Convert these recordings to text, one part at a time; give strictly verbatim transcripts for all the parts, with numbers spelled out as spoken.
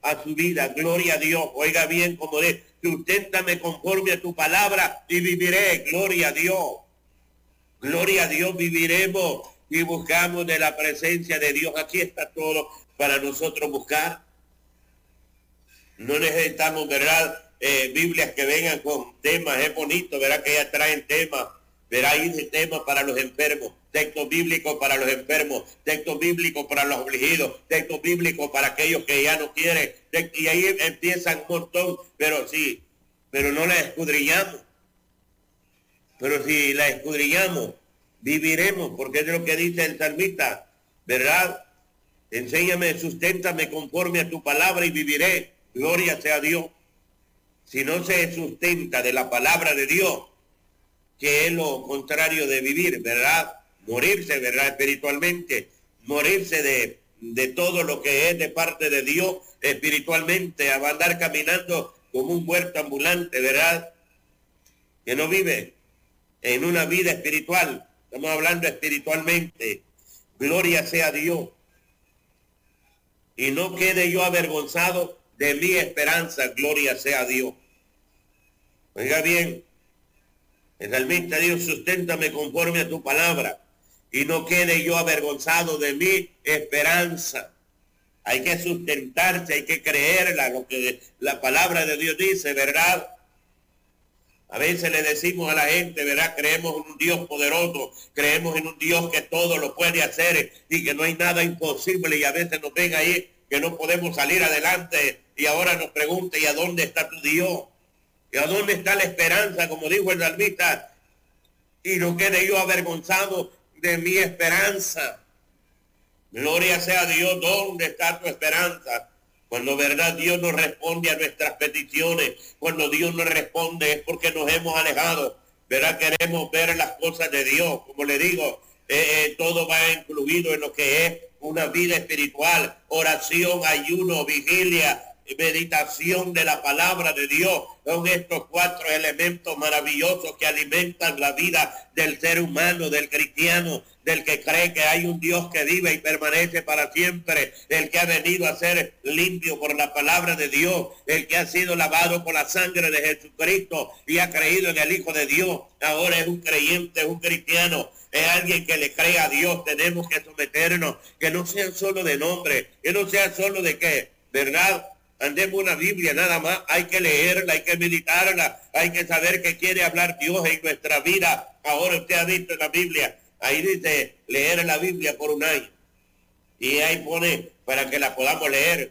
a su vida. Gloria a Dios. Oiga bien, como de, susténtame conforme a tu palabra y viviré. Gloria a Dios. Gloria a Dios, viviremos y buscamos de la presencia de Dios. Aquí está todo para nosotros buscar. No necesitamos, ¿verdad? Eh, Biblias que vengan con temas, es bonito, ¿verdad? Que ya traen temas, ¿verdad? Ahí de temas para los enfermos, textos bíblicos para los enfermos, textos bíblicos para los afligidos, textos bíblicos para aquellos que ya no quieren, y ahí empiezan un montón, pero sí, pero no la escudriñamos. Pero si la escudriñamos, viviremos, porque es lo que dice el salmista, ¿verdad? Enséñame, susténtame conforme a tu palabra y viviré. Gloria sea a Dios. Si no se sustenta de la palabra de Dios, que es lo contrario de vivir, ¿verdad? Morirse, ¿verdad? Espiritualmente, morirse de, de todo lo que es de parte de Dios espiritualmente, a andar caminando como un muerto ambulante, ¿verdad? Que no vive en una vida espiritual. Estamos hablando espiritualmente. Gloria sea a Dios. Y no quede yo avergonzado de mi esperanza. Gloria sea a Dios. Oiga bien, el salmista dijo, susténtame conforme a tu palabra y no quede yo avergonzado de mi esperanza. Hay que sustentarse, hay que creerla, lo que la palabra de Dios dice, ¿verdad? A veces le decimos a la gente, ¿verdad? Creemos en un Dios poderoso, creemos en un Dios que todo lo puede hacer y que no hay nada imposible, y a veces nos ven ahí que no podemos salir adelante y ahora nos pregunta, ¿y a dónde está tu Dios? ¿Y a dónde está la esperanza? Como dijo el salmista, y no quede yo avergonzado de mi esperanza. Gloria sea a Dios. ¿Dónde está tu esperanza? Cuando, verdad, Dios nos responde a nuestras peticiones, cuando Dios nos responde es porque nos hemos alejado, ¿verdad? Queremos ver las cosas de Dios. Como le digo, eh, eh, todo va incluido en lo que es una vida espiritual, oración, ayuno, vigilia, meditación de la palabra de Dios. Son estos cuatro elementos maravillosos que alimentan la vida del ser humano, del cristiano, del que cree que hay un Dios que vive y permanece para siempre, el que ha venido a ser limpio por la palabra de Dios, el que ha sido lavado con la sangre de Jesucristo y ha creído en el Hijo de Dios. Ahora es un creyente, es un cristiano, es alguien que le cree a Dios. Tenemos que someternos, que no sean solo de nombre, que no sea solo de qué, ¿verdad? Andemos una Biblia nada más, hay que leerla, hay que meditarla, hay que saber qué quiere hablar Dios en nuestra vida. Ahora usted ha visto en la Biblia, ahí dice leer la Biblia por un año. Y ahí pone para que la podamos leer.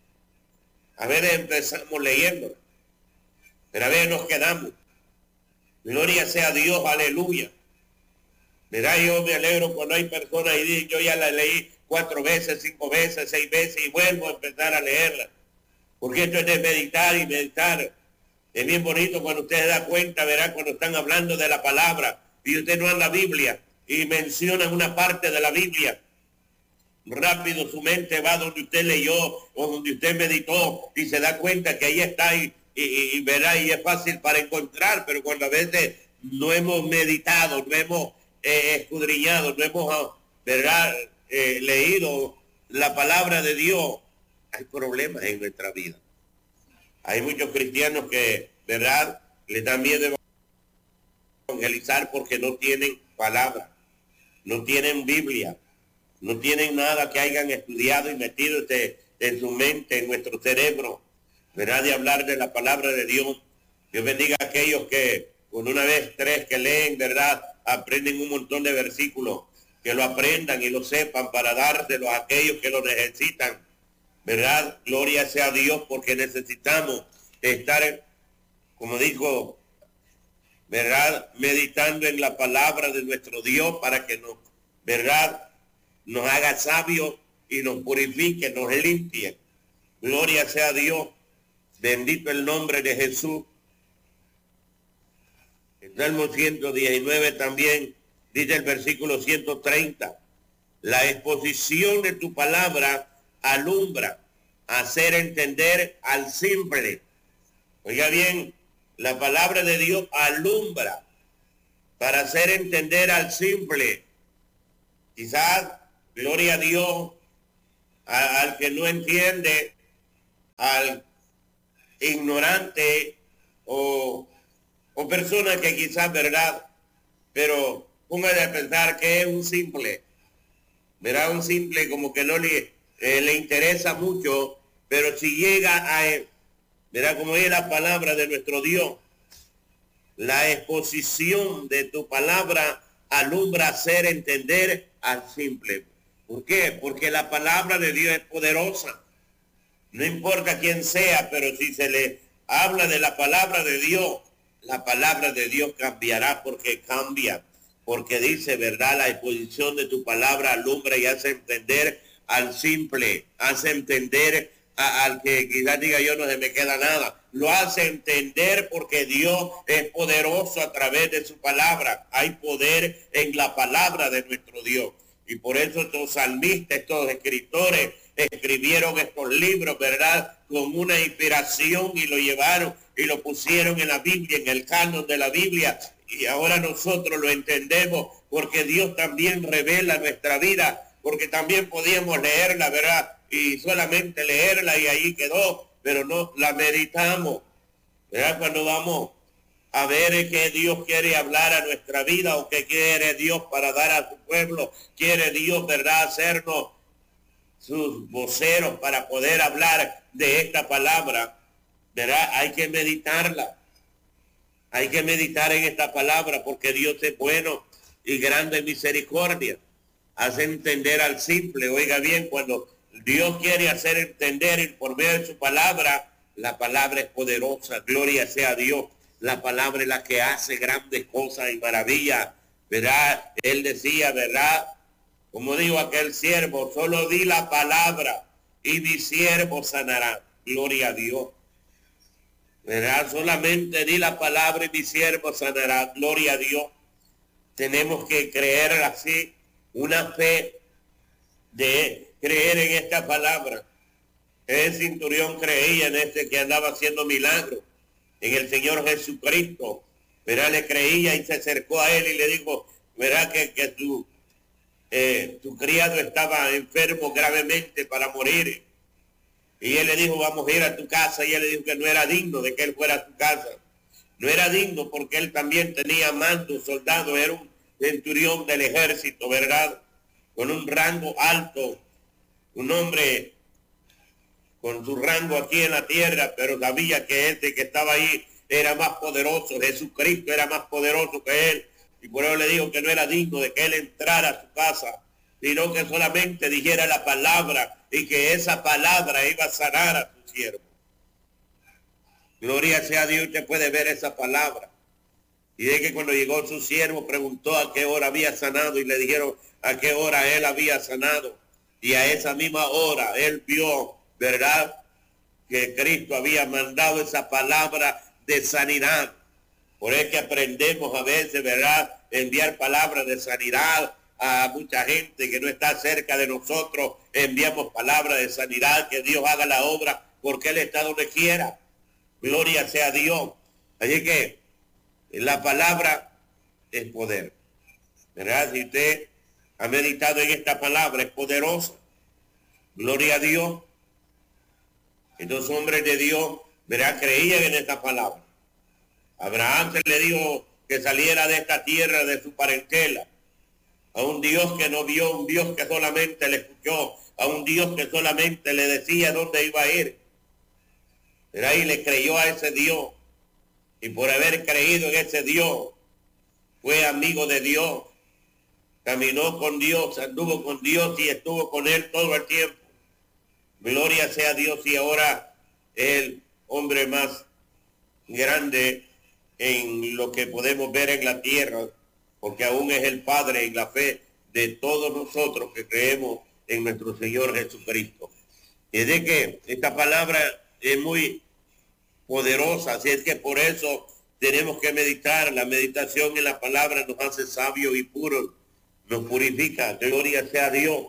A veces empezamos leyendo, pero a veces nos quedamos. Gloria sea a Dios, aleluya. Mira, yo me alegro cuando hay personas y dicen, yo ya la leí cuatro veces, cinco veces, seis veces y vuelvo a empezar a leerla. Porque esto es de meditar y meditar. Es bien bonito cuando usted se da cuenta, verá, cuando están hablando de la palabra y usted no anda la Biblia y menciona una parte de la Biblia. Rápido su mente va donde usted leyó o donde usted meditó y se da cuenta que ahí está y, y, y verá, y es fácil para encontrar, pero cuando a veces no hemos meditado, no hemos eh, escudriñado, no hemos, verdad, eh, leído la palabra de Dios, hay problemas en nuestra vida. Hay muchos cristianos que, ¿verdad?, les da miedo evangelizar porque no tienen palabra, no tienen Biblia, no tienen nada que hayan estudiado y metido en su mente, en nuestro cerebro, ¿verdad?, de hablar de la palabra de Dios. Dios bendiga a aquellos que con una vez tres que leen, ¿verdad?, aprenden un montón de versículos, que lo aprendan y lo sepan para dárselos a aquellos que lo necesitan. ¿Verdad? Gloria sea a Dios, porque necesitamos estar, como dijo, ¿verdad?, meditando en la palabra de nuestro Dios para que nos, ¿verdad?, nos haga sabios y nos purifique, nos limpie. Gloria sea a Dios. Bendito el nombre de Jesús. El Salmo ciento diecinueve también dice el versículo ciento treinta. La exposición de tu palabra alumbra, hacer entender al simple. Oiga bien, la palabra de Dios alumbra para hacer entender al simple. Quizás, gloria a Dios, a, al que no entiende, al ignorante o, o persona que quizás, ¿verdad? Pero póngase a pensar que es un simple, ¿verdad? Un simple como que no le, eh, le interesa mucho, pero si llega a él, ¿verdad? Como es la palabra de nuestro Dios, la exposición de tu palabra alumbra hacer entender al simple. ¿Por qué? Porque la palabra de Dios es poderosa. No importa quién sea, pero si se le habla de la palabra de Dios, la palabra de Dios cambiará porque cambia. Porque dice, ¿verdad? La exposición de tu palabra alumbra y hace entender al simple, hace entender a, al que quizás diga yo no se me queda nada. Lo hace entender porque Dios es poderoso a través de su palabra. Hay poder en la palabra de nuestro Dios. Y por eso estos salmistas, estos escritores, escribieron estos libros, ¿verdad? Con una inspiración y lo llevaron y lo pusieron en la Biblia, en el canon de la Biblia. Y ahora nosotros lo entendemos porque Dios también revela nuestra vida, porque también podíamos leerla, ¿verdad? Y solamente leerla y ahí quedó, pero no la meditamos, ¿verdad? Cuando vamos a ver qué Dios quiere hablar a nuestra vida o qué quiere Dios para dar a su pueblo, quiere Dios, ¿verdad? Hacernos sus voceros para poder hablar de esta palabra, ¿verdad? Hay que meditarla. Hay que meditar en esta palabra porque Dios es bueno y grande en misericordia. Hace entender al simple. Oiga bien, cuando Dios quiere hacer entender y por medio de su palabra, la palabra es poderosa. Gloria sea a Dios. La palabra es la que hace grandes cosas y maravillas. ¿Verdad? Él decía, ¿verdad? Como dijo aquel siervo, solo di la palabra y mi siervo sanará. Gloria a Dios. ¿Verdad? Solamente di la palabra y mi siervo sanará. Gloria a Dios. Tenemos que creer así, una fe de creer en esta palabra. El centurión creía en este que andaba haciendo milagros, en el Señor Jesucristo. ¿Verdad? Le creía y se acercó a él y le dijo, ¿verdad? Que, que tu, eh, tu criado estaba enfermo gravemente para morir. Y él le dijo, vamos a ir a tu casa. Y él le dijo que no era digno de que él fuera a su casa. No era digno porque él también tenía mando, soldado, era un centurión del ejército, ¿verdad? Con un rango alto, un hombre con su rango aquí en la tierra, pero sabía que este que estaba ahí era más poderoso. Jesucristo era más poderoso que él. Y por eso le dijo que no era digno de que él entrara a su casa, sino que solamente dijera la palabra y que esa palabra iba a sanar a su siervo. Gloria sea a Dios, usted puede ver esa palabra. Y de que cuando llegó su siervo preguntó a qué hora había sanado y le dijeron a qué hora él había sanado. Y a esa misma hora él vio, ¿verdad?, que Cristo había mandado esa palabra de sanidad. Por eso que aprendemos a veces, ¿verdad?, enviar palabras de sanidad a mucha gente que no está cerca de nosotros. Enviamos palabras de sanidad, que Dios haga la obra porque Él está donde quiera. Gloria sea a Dios. Así que la palabra es poder, ¿verdad? Si usted ha meditado en esta palabra, es poderosa. Gloria a Dios. Estos hombres de Dios, ¿verdad?, creían en esta palabra. Abraham se le dijo que saliera de esta tierra, de su parentela, a un Dios que no vio, un Dios que solamente le escuchó, a un Dios que solamente le decía dónde iba a ir. Pero ahí le creyó a ese Dios, y por haber creído en ese Dios, fue amigo de Dios, caminó con Dios, anduvo con Dios y estuvo con Él todo el tiempo. Gloria sea a Dios, y ahora el hombre más grande en lo que podemos ver en la tierra, porque aún es el Padre en la fe de todos nosotros que creemos en nuestro Señor Jesucristo. Y es de que esta palabra es muy poderosa, así es que por eso tenemos que meditar. La meditación en la palabra nos hace sabios y puros, nos purifica. Gloria sea a Dios.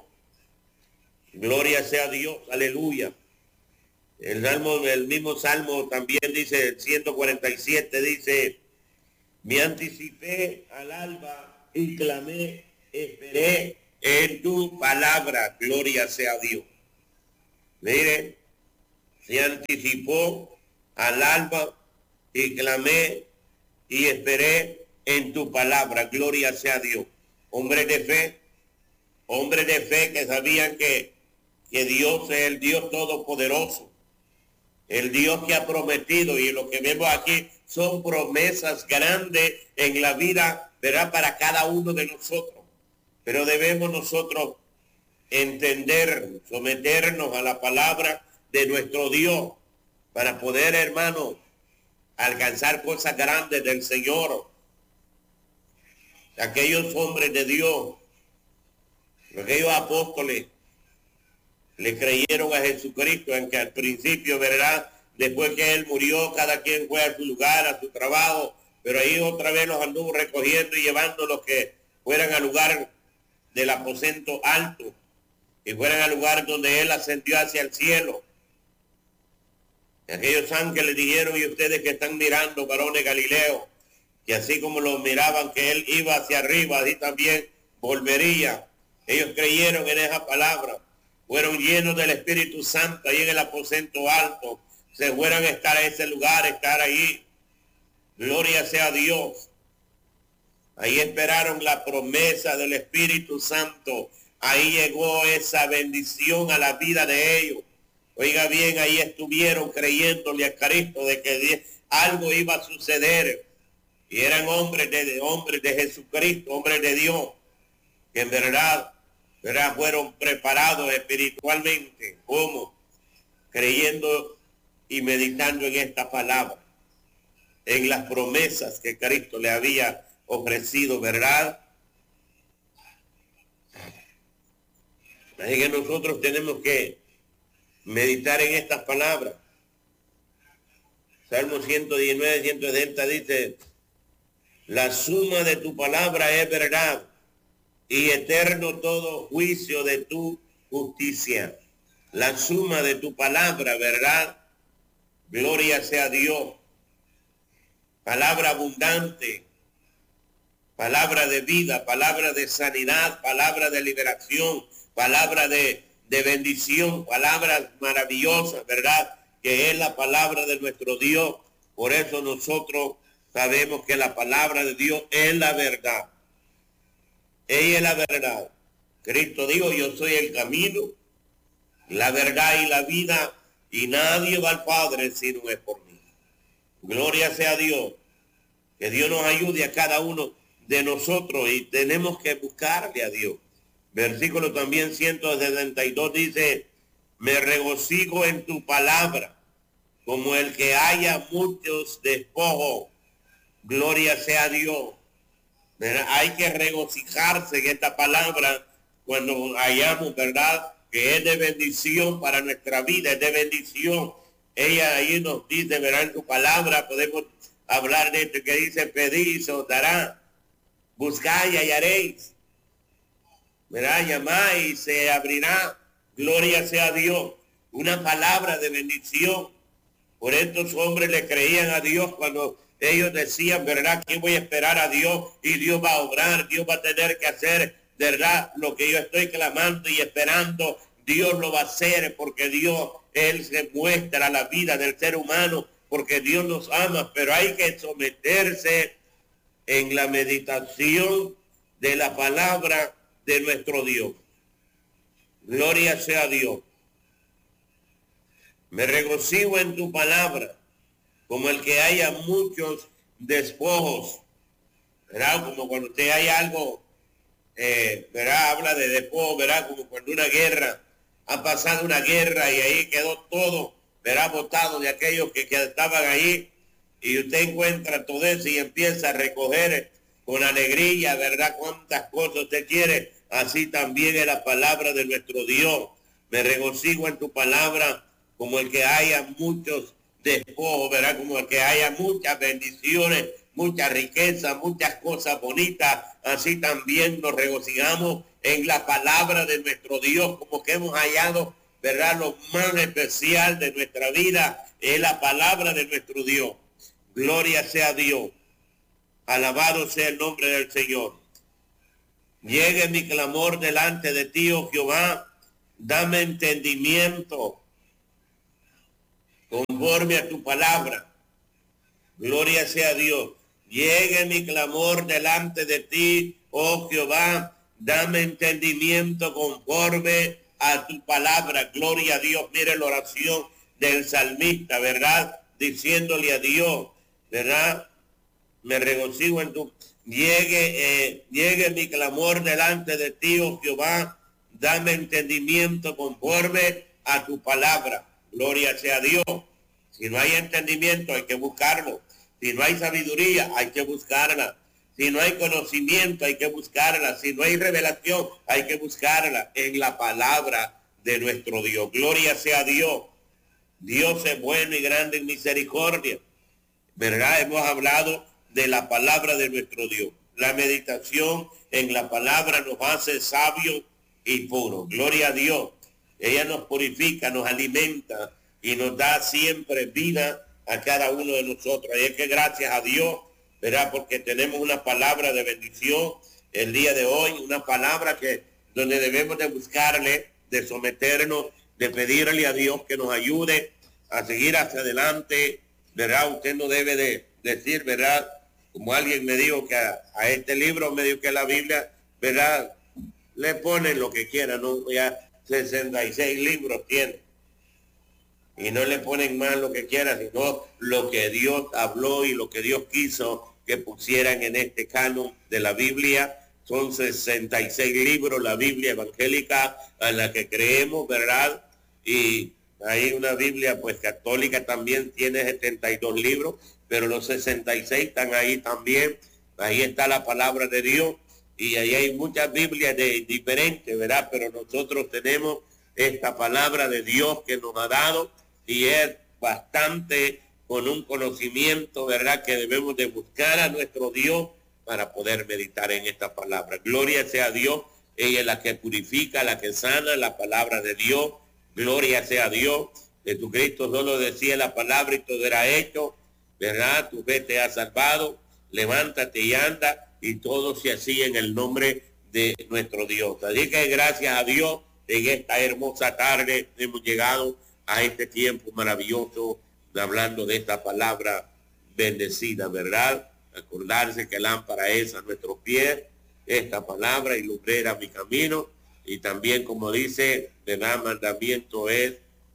Gloria sea a Dios, aleluya. El salmo, el mismo salmo también dice, el ciento cuarenta y siete dice, me anticipé al alba y clamé, esperé en tu palabra. Gloria sea a Dios. Mire, se anticipó al alba y clamé y esperé en tu palabra. Gloria sea a Dios. Hombres de fe, hombres de fe que sabían que, que Dios es el Dios todopoderoso, el Dios que ha prometido, y lo que vemos aquí son promesas grandes en la vida, ¿verdad?, para cada uno de nosotros. Pero debemos nosotros entender, someternos a la palabra de nuestro Dios para poder, hermano, alcanzar cosas grandes del Señor. Aquellos hombres de Dios, aquellos apóstoles, le creyeron a Jesucristo, en que al principio, ¿verdad?, después que Él murió, cada quien fue a su lugar, a su trabajo, pero ahí otra vez los anduvo recogiendo y llevando los que fueran al lugar del aposento alto, y fueran al lugar donde Él ascendió hacia el cielo. Y aquellos ángeles dijeron: y ustedes que están mirando, varones Galileos, que así como lo miraban que Él iba hacia arriba, así también volvería. Ellos creyeron en esa palabra, fueron llenos del Espíritu Santo ahí en el aposento alto, se fueron a estar en ese lugar, estar ahí. Gloria sea a Dios. Ahí esperaron la promesa del Espíritu Santo. Ahí llegó esa bendición a la vida de ellos. Oiga bien, ahí estuvieron creyéndole a Cristo de que algo iba a suceder. Y eran hombres de, hombres de Jesucristo, hombres de Dios, que en verdad, verdad fueron preparados espiritualmente. ¿Cómo? Creyendo y meditando en esta palabra, en las promesas que Cristo le había ofrecido, ¿verdad? Así que nosotros tenemos que meditar en estas palabras. Salmo ciento diecinueve, ciento setenta dice: la suma de tu palabra es verdad, y eterno todo juicio de tu justicia. La suma de tu palabra, ¿verdad? Gloria sea a Dios. Palabra abundante, palabra de vida, palabra de sanidad, palabra de liberación, palabra de, de bendición, palabras maravillosas, ¿verdad?, que es la palabra de nuestro Dios. Por eso nosotros sabemos que la palabra de Dios es la verdad. Ella es la verdad. Cristo dijo: yo soy el camino, la verdad y la vida, y nadie va al Padre si no es por mí. Gloria sea a Dios. Que Dios nos ayude a cada uno de nosotros, y tenemos que buscarle a Dios. Versículo también ciento setenta y dos dice: me regocijo en tu palabra, como el que haya muchos despojos. Gloria sea a Dios. Hay que regocijarse en esta palabra cuando hayamos, ¿verdad?, que es de bendición para nuestra vida, es de bendición. Ella ahí nos dice, ¿verdad?, en su palabra podemos hablar de esto, que dice: pedid y se os dará, buscad y hallaréis, ¿verdad?, llamad y se abrirá. Gloria sea a Dios. Una palabra de bendición. Por estos hombres le creían a Dios cuando ellos decían, ¿verdad?, que voy a esperar a Dios y Dios va a obrar, Dios va a tener que hacer, ¿verdad?, lo que yo estoy clamando y esperando. Dios lo va a hacer, porque Dios, Él se muestra a la vida del ser humano, porque Dios nos ama, pero hay que someterse en la meditación de la palabra de nuestro Dios. Gloria sea a Dios. Me regocijo en tu palabra, como el que haya muchos despojos, ¿verdad? Como cuando usted hay algo, eh, ¿verdad? Habla de despojo, ¿verdad? Como cuando una guerra, ha pasado una guerra y ahí quedó todo, ¿verdad?, botado de aquellos que, que estaban ahí, y usted encuentra todo eso y empieza a recoger con alegría, ¿verdad?, cuántas cosas usted quiere. Así también es la palabra de nuestro Dios. Me regocijo en tu palabra, como el que haya muchos despojos, ¿verdad?, como el que haya muchas bendiciones, mucha riqueza, muchas cosas bonitas. Así también nos regocijamos en la palabra de nuestro Dios, como que hemos hallado, ¿verdad?, lo más especial de nuestra vida es la palabra de nuestro Dios. Gloria sea a Dios. Alabado sea el nombre del Señor. Llegue mi clamor delante de ti, oh Jehová, dame entendimiento. conforme a tu palabra. Gloria sea a Dios. Llegue mi clamor delante de ti, oh Jehová, dame entendimiento conforme a tu palabra. Gloria a Dios. Mire la oración del salmista, ¿verdad? Diciéndole a Dios, ¿verdad? Me regocijo en tu... Llegue, eh, llegue mi clamor delante de ti, oh Jehová, dame entendimiento conforme a tu palabra. Gloria sea a Dios. Si no hay entendimiento, hay que buscarlo. Si no hay sabiduría, hay que buscarla. Si no hay conocimiento, hay que buscarla. Si no hay revelación, hay que buscarla en la palabra de nuestro Dios. Gloria sea a Dios. Dios es bueno y grande en misericordia. ¿Verdad? Hemos hablado de la palabra de nuestro Dios. La meditación en la palabra nos hace sabios y puros. Gloria a Dios. Ella nos purifica, nos alimenta y nos da siempre vida a cada uno de nosotros. Y es que gracias a Dios, ¿verdad? Porque tenemos una palabra de bendición el día de hoy, una palabra que donde debemos de buscarle, de someternos, de pedirle a Dios que nos ayude a seguir hacia adelante, ¿verdad? Usted no debe de decir, ¿verdad? Como alguien me dijo que a, a este libro, me dijo que la Biblia, ¿verdad? Le ponen lo que quiera, ¿no? Ya sesenta y seis libros tiene. Y no le ponen más lo que quiera, sino lo que Dios habló y lo que Dios quiso que pusieran en este canon de la Biblia. Son sesenta y seis libros, la Biblia evangélica a la que creemos, ¿verdad? Y hay una Biblia pues católica también tiene setenta y dos libros, pero los sesenta y seis están ahí también. Ahí está la palabra de Dios y ahí hay muchas Biblias de, diferentes, ¿verdad? Pero nosotros tenemos esta palabra de Dios que nos ha dado y es bastante con un conocimiento, ¿verdad? Que debemos de buscar a nuestro Dios para poder meditar en esta palabra. Gloria sea a Dios. Ella es la que purifica, la que sana, la palabra de Dios. Gloria sea a Dios. Jesucristo solo decía la palabra y todo era hecho, ¿verdad? Tu fe te ha salvado, levántate y anda, y todo se hacía en el nombre de nuestro Dios. Así que gracias a Dios, en esta hermosa tarde hemos llegado a este tiempo maravilloso de hablando de esta palabra bendecida, ¿verdad? Acordarse que lámpara es a nuestros pies, esta palabra y lumbrera mi camino, y también como dice, ¿verdad? Mandamiento es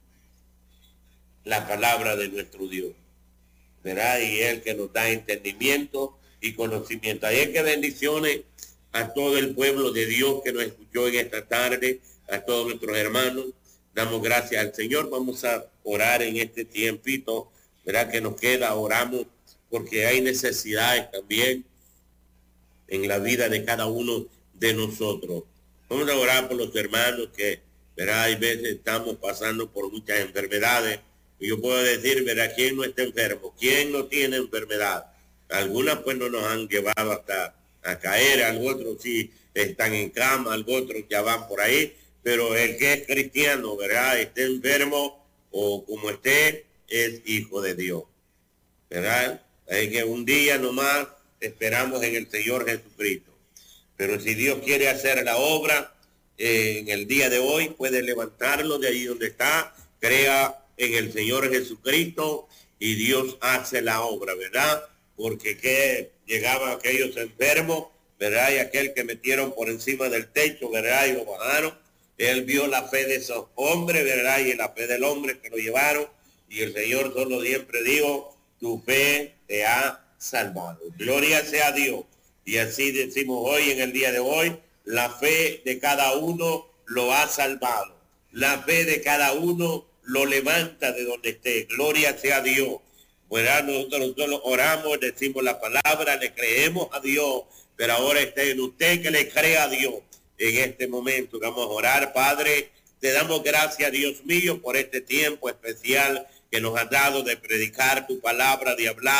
la palabra de nuestro Dios, ¿verdad? Y el que nos da entendimiento y conocimiento. Ahí es que bendiciones a todo el pueblo de Dios que nos escuchó en esta tarde, a todos nuestros hermanos. Damos gracias al Señor. Vamos a orar en este tiempito, ¿verdad? Que nos queda, oramos porque hay necesidades también en la vida de cada uno de nosotros. Vamos a orar por los hermanos que, ¿verdad? Hay veces estamos pasando por muchas enfermedades. Y yo puedo decir, ¿verdad? ¿Quién no está enfermo? ¿Quién no tiene enfermedad? Algunas pues no nos han llevado hasta a caer, algunos otros sí están en cama, algunos otros ya van por ahí, pero el que es cristiano, ¿verdad? Esté enfermo o como esté, es hijo de Dios, ¿verdad? Hay que un día nomás esperamos en el Señor Jesucristo. Pero si Dios quiere hacer la obra eh, en el día de hoy, puede levantarlo de ahí donde está, crea en el Señor Jesucristo y Dios hace la obra, ¿verdad? Porque que llegaban aquellos enfermos, ¿verdad? Y aquel que metieron por encima del techo, ¿verdad? Y lo bajaron. Él vio la fe de esos hombres, ¿verdad? Y la fe del hombre que lo llevaron. Y el Señor solo siempre dijo, tu fe te ha salvado. Gloria sea a Dios. Y así decimos hoy, en el día de hoy, la fe de cada uno lo ha salvado. La fe de cada uno lo levanta de donde esté. Gloria sea a Dios. ¿Verdad? Nosotros solo oramos, decimos la palabra, le creemos a Dios, pero ahora está en usted que le crea a Dios. En este momento vamos a orar, Padre, te damos gracias, Dios mío, por este tiempo especial que nos has dado de predicar tu palabra, de hablar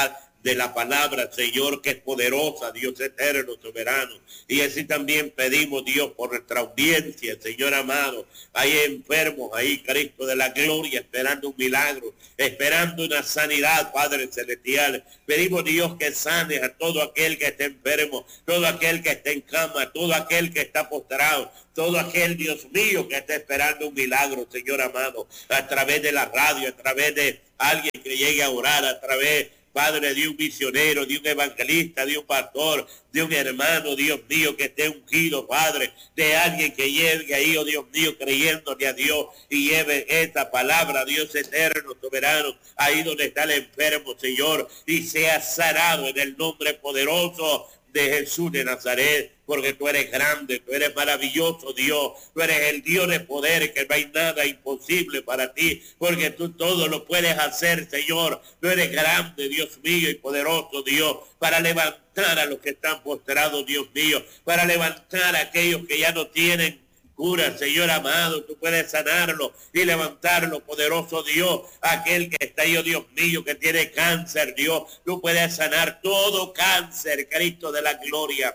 de la palabra, Señor, que es poderosa, Dios eterno, soberano. Y así también pedimos, Dios, por nuestra audiencia, Señor amado. Hay enfermos ahí, Cristo de la gloria, esperando un milagro, esperando una sanidad, Padre celestial. Pedimos, Dios, que sane a todo aquel que esté enfermo, todo aquel que esté en cama, todo aquel que está postrado, todo aquel, Dios mío, que está esperando un milagro, Señor amado, a través de la radio, a través de alguien que llegue a orar, a través, Padre, de un misionero, de un evangelista, de un pastor, de un hermano, Dios mío, que esté ungido, Padre, de alguien que llegue ahí, oh Dios mío, creyéndole a Dios y lleve esta palabra, Dios eterno, soberano, ahí donde está el enfermo, Señor, y sea sanado en el nombre poderoso de Jesús de Nazaret, porque tú eres grande, tú eres maravilloso, Dios, tú eres el Dios de poder, que no hay nada imposible para ti, porque tú todo lo puedes hacer, Señor. Tú eres grande, Dios mío, y poderoso, Dios, para levantar a los que están postrados, Dios mío, para levantar a aquellos que ya no tienen cura, Señor amado. Tú puedes sanarlo y levantarlo, poderoso Dios. Aquel que está ahí, oh Dios mío, que tiene cáncer, Dios, tú puedes sanar todo cáncer, Cristo de la gloria.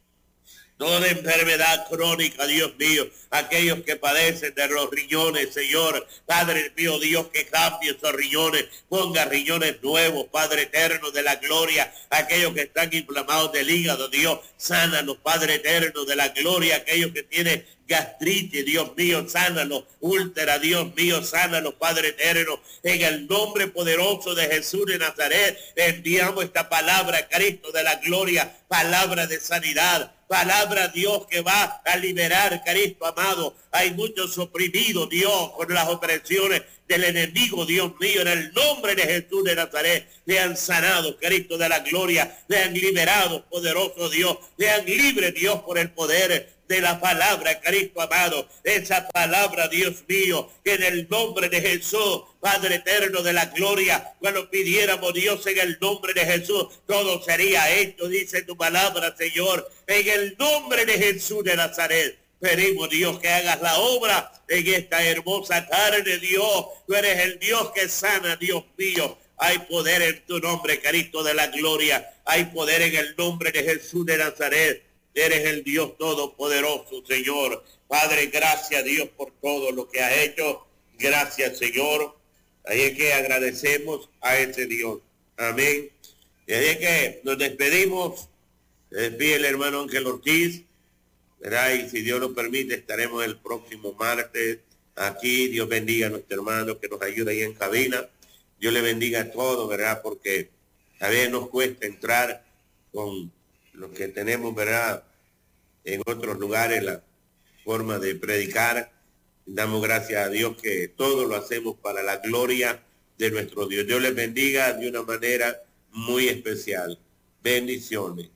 Toda enfermedad crónica, Dios mío, aquellos que padecen de los riñones, Señor, Padre mío, Dios, que cambie esos riñones, ponga riñones nuevos, Padre eterno de la gloria, aquellos que están inflamados del hígado, Dios, sánalos, Padre eterno de la gloria, aquellos que tienen gastritis, Dios mío, sánalos, úlcera, Dios mío, sánalos, Padre eterno, en el nombre poderoso de Jesús de Nazaret, enviamos esta palabra, Cristo de la gloria, palabra de sanidad, palabra, Dios, que va a liberar, Cristo amado. Hay muchos oprimidos, Dios, con las opresiones del enemigo, Dios mío, en el nombre de Jesús de Nazaret, le han sanado, Cristo de la gloria, le han liberado, poderoso Dios, le han libre, Dios, por el poder de la palabra, Cristo amado, esa palabra, Dios mío, que en el nombre de Jesús, Padre eterno de la gloria, cuando pidiéramos, Dios, en el nombre de Jesús, todo sería hecho, dice tu palabra, Señor, en el nombre de Jesús de Nazaret. Pedimos, Dios, que hagas la obra en esta hermosa carne, Dios. Tú eres el Dios que sana, Dios mío. Hay poder en tu nombre, Cristo de la gloria. Hay poder en el nombre de Jesús de Nazaret. Eres el Dios todopoderoso, Señor. Padre, gracias, Dios, por todo lo que has hecho. Gracias, Señor. Ahí es que agradecemos a ese Dios. Amén. Y ahí es que nos despedimos. Se despide el hermano Ángel Ortiz, ¿verdad? Y si Dios lo permite, estaremos el próximo martes aquí. Dios bendiga a nuestro hermano que nos ayuda ahí en cabina. Dios le bendiga a todos, ¿verdad? Porque a veces nos cuesta entrar con lo que tenemos, ¿verdad? En otros lugares, la forma de predicar. Damos gracias a Dios que todo lo hacemos para la gloria de nuestro Dios. Dios les bendiga de una manera muy especial. Bendiciones.